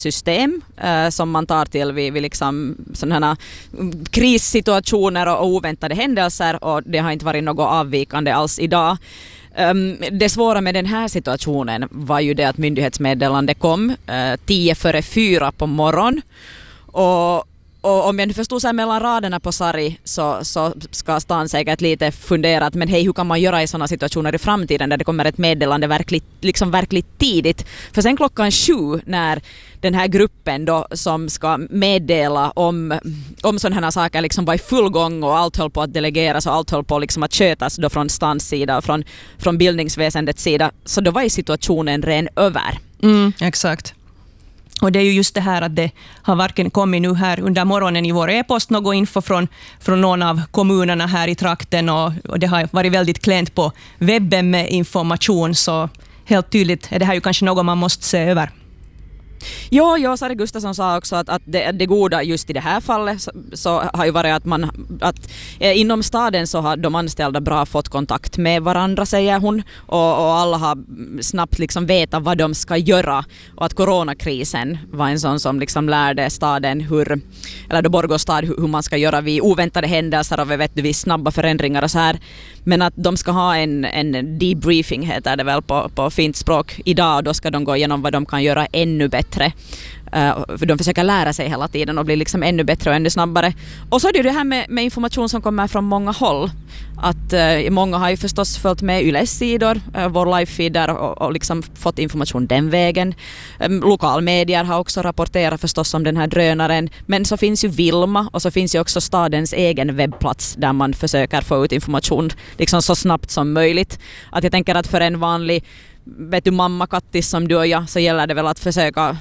system som man tar till vid liksom sådana krissituationer och oväntade händelser, och det har inte varit något avvikande alls idag. Det svåra med den här situationen var ju det att myndighetsmeddelande kom 3:10 på morgon, och om jag nu förstod sig mellan raderna på Sari så ska stan säkert lite fundera att men hej, hur kan man göra i sådana situationer i framtiden där det kommer ett meddelande verkligt tidigt. För sen 7:00 när den här gruppen då som ska meddela om sådana här saker liksom var i full gång och allt höll på att delegeras och allt höll på liksom att skötas då från stans sida och från bildningsväsendets sida, så då var ju situationen ren över. Exakt. Och det är ju just det här att det har varken kommit nu här under morgonen i vår e-post någon info från någon av kommunerna här i trakten, och det har varit väldigt klent på webben med information, så helt tydligt är det här ju kanske något man måste se över. Ja, Sari Gustafsson sa också att det goda just i det här fallet så har ju varit att inom staden så har de anställda bra fått kontakt med varandra, säger hon, och alla har snabbt liksom vetat vad de ska göra, och att coronakrisen var en sån som liksom lärde staden eller Borgå stad hur man ska göra vid oväntade händelser och vid snabba förändringar och så här, men att de ska ha en debriefing heter det väl på fint språk idag, och då ska de gå igenom vad de kan göra ännu bättre. För de försöker lära sig hela tiden och bli liksom ännu bättre och ännu snabbare. Och så är det här med information som kommer från många håll. Att många har ju förstås följt med Yles sidor, vår live-feed där, och liksom fått information den vägen. Lokalmedier har också rapporterat förstås om den här drönaren. Men så finns ju Vilma, och så finns ju också stadens egen webbplats där man försöker få ut information liksom så snabbt som möjligt. Att jag tänker att för en vanlig mamma Kattis som du och jag, så gäller det väl att försöka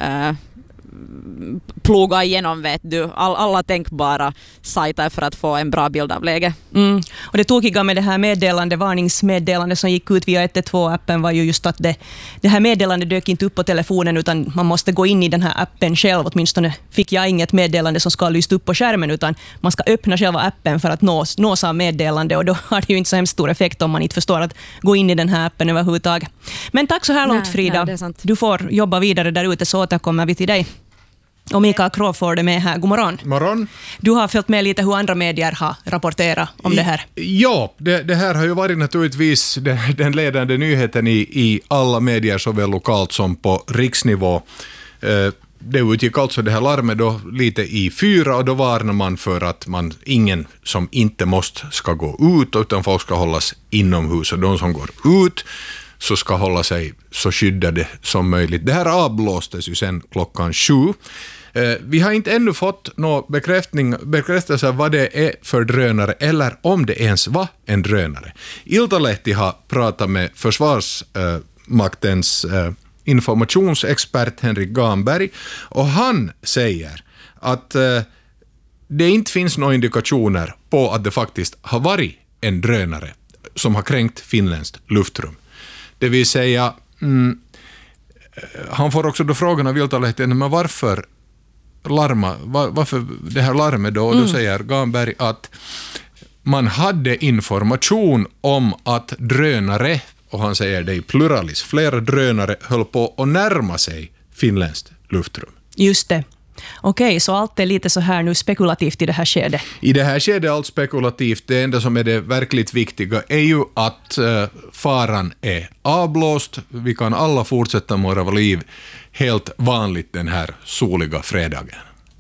ploga igenom alla tänkbara sajter för att få en bra bild av läget. Och det tokiga med det här varningsmeddelande som gick ut via 112-appen var ju just att det här meddelandet dök inte upp på telefonen, utan man måste gå in i den här appen själv. Åtminstone fick jag inget meddelande som ska lysa upp på skärmen, utan man ska öppna själva appen för att nås av meddelande, och då har det ju inte så hemskt stor effekt om man inte förstår att gå in i den här appen överhuvudtaget. Men tack så här långt, Frida. Nej, du får jobba vidare där ute, så återkommer vi till dig. Och Mikael Crawford är med här. God morgon. Morgon. Du har följt med lite hur andra medier har rapporterat om det här. Ja, det här har ju varit naturligtvis den ledande nyheten i alla medier, såväl lokalt som på riksnivå. Det utgick alltså det här larmet då lite i 4, och då varnar man för att ingen som inte måste ska gå ut, utan folk ska hållas inomhus, och de som går ut så ska hålla sig så skyddade som möjligt. Det här avblåstes ju sen 7:00. Vi har inte ännu fått någon bekräftelse vad det är för drönare, eller om det ens var en drönare. Iltalehti har pratat med Försvarsmaktens informationsexpert Henrik Gamberg, och han säger att det inte finns några indikationer på att det faktiskt har varit en drönare som har kränkt finländskt luftrum. Det vill säga, han får också då frågan av Iltalehti, men varför det här larmet då? Och då säger Gamberg att man hade information om att drönare, och han säger det i pluralis, flera drönare höll på att närma sig finländskt luftrum. Just det. Okej, så allt är lite så här nu spekulativt i det här skedet? I det här skedet är allt spekulativt. Det enda som är det verkligt viktiga är ju att faran är avblåst. Vi kan alla fortsätta med våra liv helt vanligt den här soliga fredagen.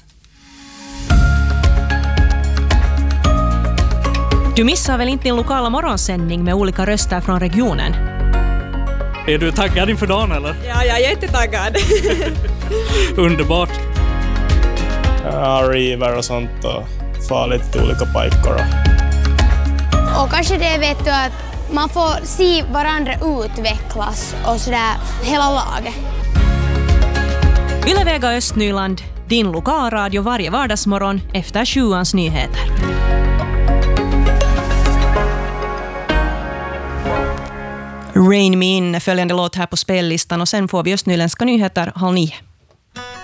Du missar väl inte din lokala morgonsändning med olika röster från regionen? Är du taggad inför dagen eller? Ja, jag är jättetaggad. Underbart. River och sånt och far lite till olika pajkor. Och kanske det vet du att man får se varandra utvecklas och sådär hela laget. Yle Vega Östnyland, din lokalradio varje vardagsmorgon efter 7:ans nyheter. Rain Me In, följande låt här på spellistan, och sen får vi östnyländska nyheter 8:30.